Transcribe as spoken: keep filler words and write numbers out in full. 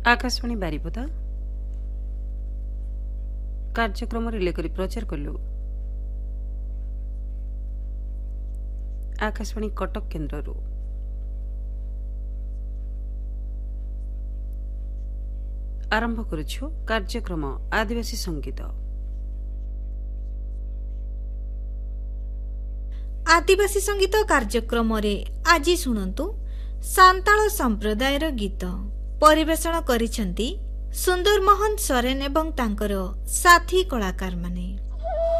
आकाशवाणी बारिपदा कार्यक्रम लेखरी प्रचार कलु। आकाशवाणी कटक केन्द्र आरंभ करुछु कार्यक्रम आदिवासी संगीत। आदिवासी संगीत कार्यक्रम आज शुणु सांताल संप्रदायर गीत परिवेषण करिसेंती सुंदर मोहन सोरेन एवं तांकर साथी कलाकार माने।